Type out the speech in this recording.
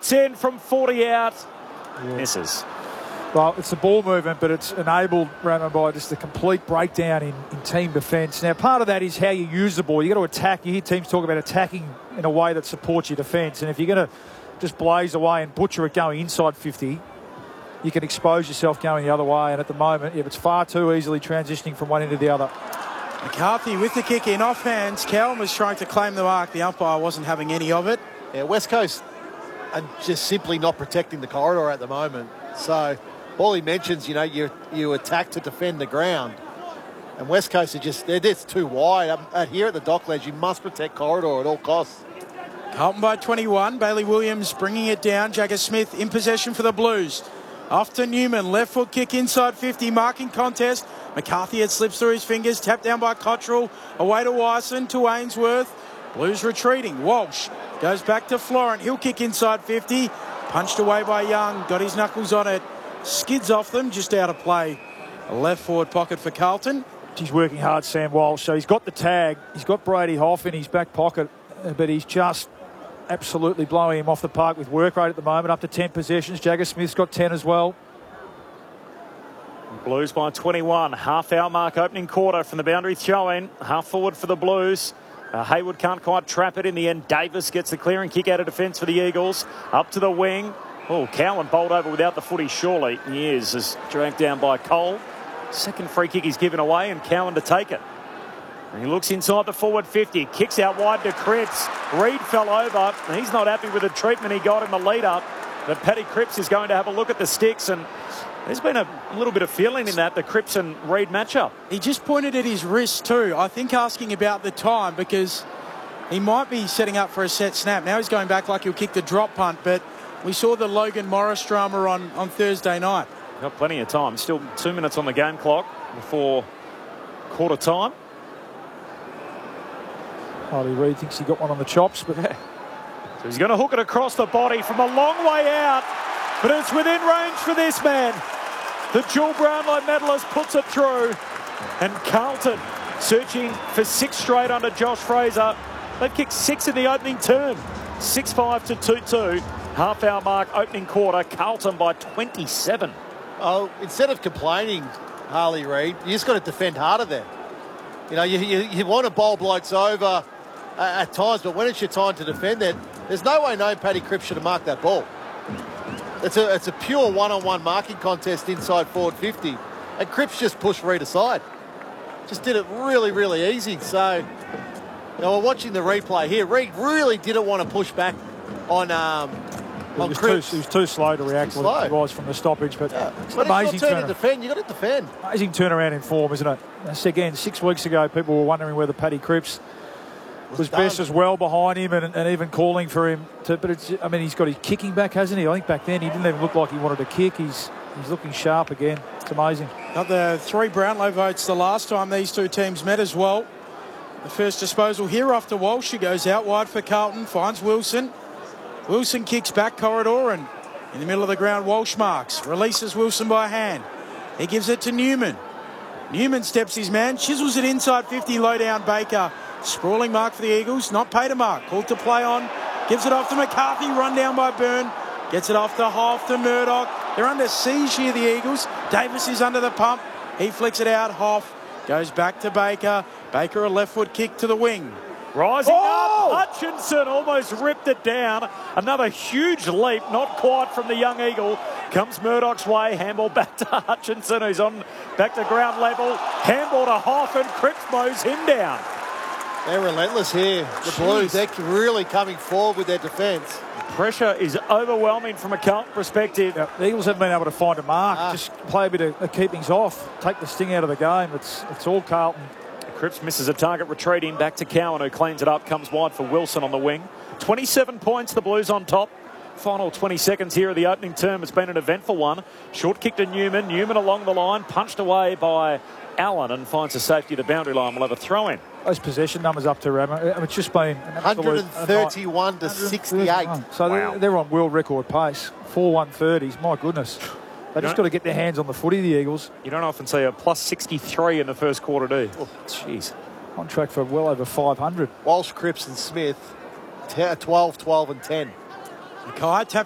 It's in from 40 out. Yeah. Misses. Well, it's the ball movement, but it's enabled, Ramo, by just the complete breakdown in team defence. Now, part of that is how you use the ball. You've got to attack. You hear teams talk about attacking in a way that supports your defence. And if you're going to just blaze away and butcher it going inside 50, you can expose yourself going the other way. And at the moment, if it's far too easily transitioning from one end to the other. McCarthy with the kick in off hands. Cowan was trying to claim the mark. The umpire wasn't having any of it. Yeah, West Coast are just simply not protecting the corridor at the moment. So all he mentions, you know, you attack to defend the ground. And West Coast are just, they're too wide. Here at the Docklands, you must protect corridor at all costs. Carlton by 21. Bailey Williams bringing it down. Jagger Smith in possession for the Blues. Off to Newman. Left foot kick inside 50. Marking contest. McCarthy, it slips through his fingers. Tapped down by Cottrell. Away to Wyson, to Ainsworth. Blues retreating. Walsh goes back to Florent. He'll kick inside 50. Punched away by Young. Got his knuckles on it. Skids off them, just out of play. A left forward pocket for Carlton. He's working hard, Sam Walsh. So he's got the tag. He's got Brady Hoff in his back pocket, but he's just absolutely blowing him off the park with work rate at the moment. Up to 10 possessions. Jagger Smith's got 10 as well. Blues by 21. Half-hour mark opening quarter from the boundary throw-in. Half forward for the Blues. Hayward can't quite trap it in the end. Davis gets the clearing kick out of defence for the Eagles. Up to the wing. Oh, Cowan bowled over without the footy, surely. He is dragged down by Cole. Second free kick he's given away, and Cowan to take it. And he looks inside the forward 50. Kicks out wide to Cripps. Reid fell over. He's not happy with the treatment he got in the lead-up. But Paddy Cripps is going to have a look at the sticks, and there's been a little bit of feeling in that, the Cripps and Reid matchup. He just pointed at his wrist too. I think asking about the time, because he might be setting up for a set snap. Now he's going back like he'll kick the drop punt, but we saw the Logan Morris drama on Thursday night. Got plenty of time. Still 2 minutes on the game clock before quarter time. Harley Reid thinks he got one on the chops, but yeah. So he's going to hook it across the body from a long way out, but it's within range for this man. The dual Brownlow medalist puts it through, and Carlton searching for 6 straight under Josh Fraser. They've kicked 6 in the opening term. 6-5 to 2-2. Half-hour mark opening quarter. Carlton by 27. Oh, instead of complaining, Harley Reid, you just got to defend harder there. You know, you want to bowl blokes over at times, but when it's your time to defend it, there's no way Paddy Cripps should have marked that ball. It's a pure one-on-one marking contest inside forward 50, and Cripps just pushed Reid aside. Just did it really, really easy. So, you know, we're watching the replay here. Reid really didn't want to push back on Cripps. He was too slow to react. He was from the stoppage, but it's an amazing turn to defend. You've got to defend. Amazing turnaround in form, isn't it? Again, 6 weeks ago, people were wondering whether Paddy Cripps was best as well behind him and even calling for him. I mean, he's got his kicking back, hasn't he? I think back then he didn't even look like he wanted to kick. He's looking sharp again. It's amazing. Got the 3 Brownlow votes the last time these two teams met as well. The first disposal here after Walsh. He goes out wide for Carlton, finds Wilson. Wilson kicks back corridor, and in the middle of the ground, Walsh marks. Releases Wilson by hand. He gives it to Newman. Newman steps his man, chisels it inside 50, low down Baker. Sprawling mark for the Eagles, not paid a mark. Called to play on, gives it off to McCarthy, run down by Byrne. Gets it off to Hoff, to Murdoch. They're under siege here, the Eagles. Davis is under the pump. He flicks it out, Hoff. Goes back to Baker. Baker, a left foot kick to the wing. Rising up, Hutchinson almost ripped it down. Another huge leap, not quite from the young Eagle. Comes Murdoch's way, handball back to Hutchinson, who's on back to ground level. Handball to Hoff, and Cripps mows him down. They're relentless here. The Blues, they're really coming forward with their defence. Pressure is overwhelming from a Carlton perspective. Yeah, the Eagles haven't been able to find a mark. Just play a bit of keepings off. Take the sting out of the game. It's all Carlton. Cripps misses a target, retreating back to Cowan, who cleans it up, comes wide for Wilson on the wing. 27 points, the Blues on top. Final 20 seconds here of the opening term. It's been an eventful one. Short kick to Newman. Newman along the line, punched away by Allen, and finds a safety at the boundary line. We'll have a throw in. Those possession numbers up to Ramo. It's just been an 131 to 68. So wow. They're on world record pace. 4 130s. My goodness. They just got to get their hands on the footy, the Eagles. You don't often see a plus 63 in the first quarter, do you? Jeez. On track for well over 500. Walsh, Cripps and Smith, 12, 12 and 10. Mackay tapped